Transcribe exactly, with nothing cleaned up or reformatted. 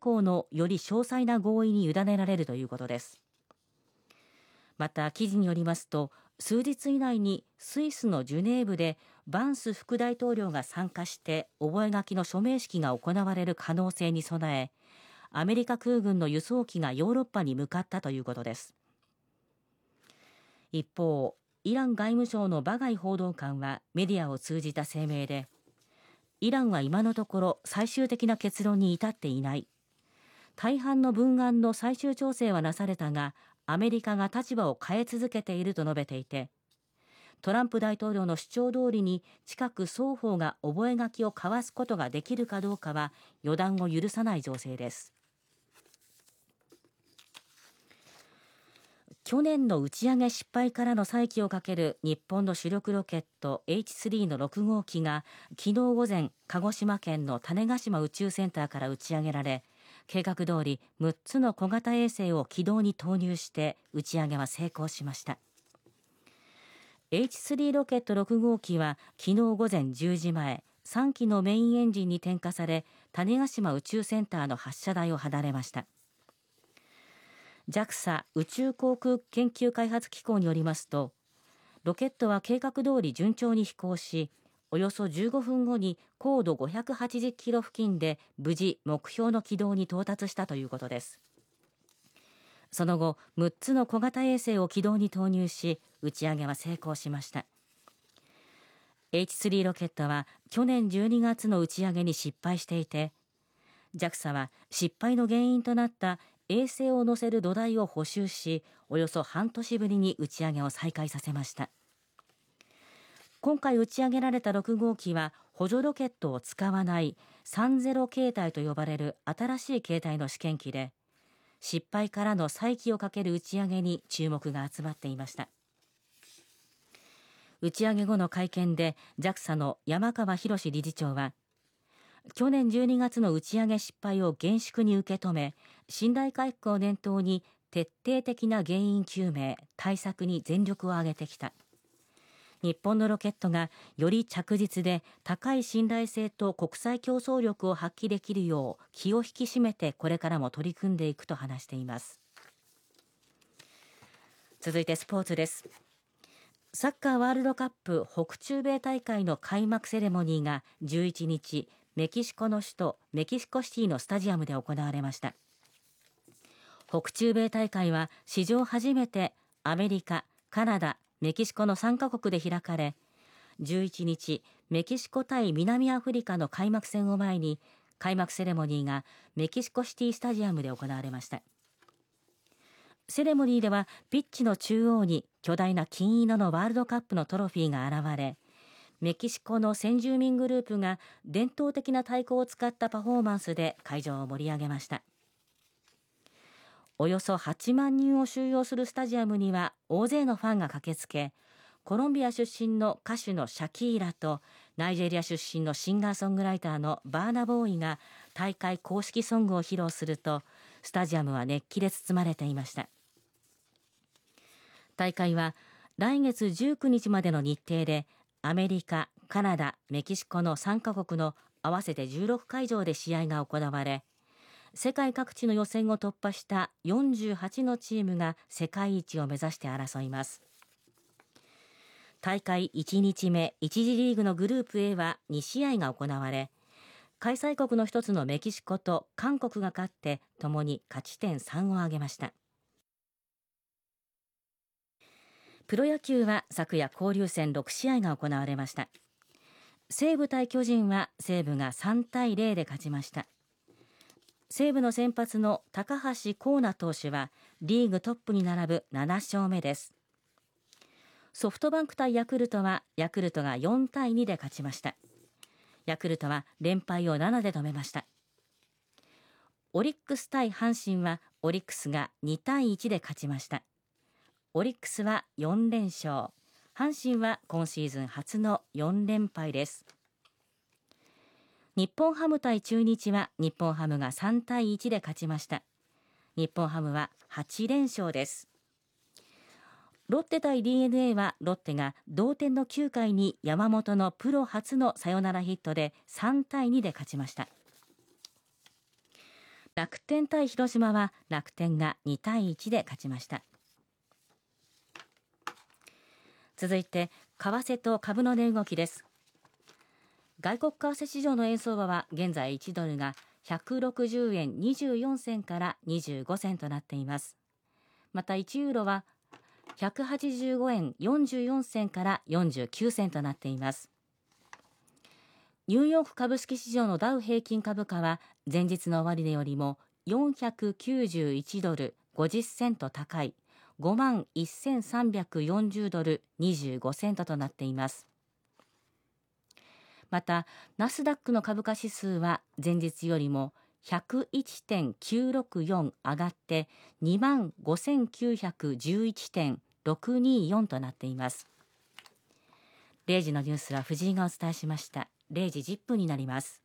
降のより詳細な合意に委ねられるということです。また記事によりますと、数日以内にスイスのジュネーブでバンス副大統領が参加して覚書の署名式が行われる可能性に備え、アメリカ空軍の輸送機がヨーロッパに向かったということです。一方、イラン外務省のバガイ報道官はメディアを通じた声明で、イランは今のところ最終的な結論に至っていない。大半の文案の最終調整はなされたが、アメリカが立場を変え続けていると述べていて、トランプ大統領の主張通りに近く双方が覚書を交わすことができるかどうかは予断を許さない情勢です。去年の打ち上げ失敗からの再起をかける日本の主力ロケット エイチスリー のろく号機が昨日午前、鹿児島県の種子島宇宙センターから打ち上げられ、計画通りむっつの小型衛星を軌道に投入して打ち上げは成功しました。 エイチスリー ロケットろく号機は昨日午前じゅうじまえ、さんきのメインエンジンに点火され、種子島宇宙センターの発射台を離れました。 ジャクサ 宇宙航空研究開発機構によりますと、ロケットは計画通り順調に飛行し、およそじゅうごふんごに高度ごひゃくはちじゅっキロ付近で無事目標の軌道に到達したということです。その後、むっつの小型衛星を軌道に投入し、打ち上げは成功しました。 エイチスリー ロケットは去年じゅうにがつの打ち上げに失敗していて、 ジャクサ は失敗の原因となった衛星を載せる土台を補修し、およそ半年ぶりに打ち上げを再開させました。今回打ち上げられたろく号機は補助ロケットを使わないさんじゅう形態と呼ばれる新しい形態の試験機で、失敗からの再起をかける打ち上げに注目が集まっていました。打ち上げ後の会見で ジャクサ の山川博理事長は、去年じゅうにがつの打ち上げ失敗を厳粛に受け止め、信頼回復を念頭に徹底的な原因究明、対策に全力を挙げてきた。日本のロケットがより着実で高い信頼性と国際競争力を発揮できるよう気を引き締めてこれからも取り組んでいくと話しています。続いてスポーツです。サッカーワールドカップ北中米大会の開幕セレモニーがじゅういちにち、メキシコの首都メキシコシティのスタジアムで行われました。北中米大会は史上初めてアメリカ、カナダ、メキシコのさんカ国で開かれ、じゅういちにちメキシコ対南アフリカの開幕戦を前に開幕セレモニーがメキシコシティスタジアムで行われました。セレモニーではピッチの中央に巨大な金色のワールドカップのトロフィーが現れ、メキシコの先住民グループが伝統的な太鼓を使ったパフォーマンスで会場を盛り上げました。およそはちまんにんを収容するスタジアムには大勢のファンが駆けつけ、コロンビア出身の歌手のシャキーラとナイジェリア出身のシンガーソングライターのバーナボーイが大会公式ソングを披露すると、スタジアムは熱気で包まれていました。大会は来月じゅうくにちまでの日程で、アメリカ、カナダ、メキシコのさんカ国の合わせてじゅうろくかいじょうで試合が行われ、世界各地の予選を突破したよんじゅうはちのチームが世界一を目指して争います。大会いちにちめ、いち次リーグのグループ A はにしあいが行われ、開催国の一つのメキシコと韓国が勝ってともに勝ち点さんを挙げました。プロ野球は昨夜交流戦ろくしあいが行われました。西武対巨人は西武がさんたいゼロで勝ちました。西武の先発の高橋光成投手はリーグトップに並ぶななしょうめです。ソフトバンク対ヤクルトはヤクルトがよんたいにで勝ちました。ヤクルトは連敗をななで止めました。オリックス対阪神はオリックスがにたいいちで勝ちました。オリックスはよんれんしょう、阪神は今シーズン初のよんれんぱいです。日本ハム対中日は日本ハムがさんたいいちで勝ちました。日本ハムははちれんしょうです。ロッテ対 ディーエヌエー はロッテが同点のきゅうかいに山本のプロ初のサヨナラヒットでさんたいにで勝ちました。 楽天対広島は楽天がにたいいちで勝ちました。続いて為替と株の値動きです。外国為替市場の円相場は現在いちドルがひゃくろくじゅうえんにじゅうよんせんからにじゅうごせんとなっています。またいちユーロはひゃくはちじゅうごえんよんじゅうよんせんからよんじゅうきゅうせんとなっています。ニューヨーク株式市場のダウ平均株価は前日の終値よりもよんひゃくきゅうじゅういちドルごじゅっセント高い ごまんせんさんびゃくよんじゅうドルにじゅうごセントとなっています。またナスダックの株価指数は前日よりも ひゃくいちてんきゅうろくよん 上がって にまんごせんきゅうひゃくじゅういちてんろくによん となっています。れいじのニュースは藤井がお伝えしました。れいじじゅっぷんになります。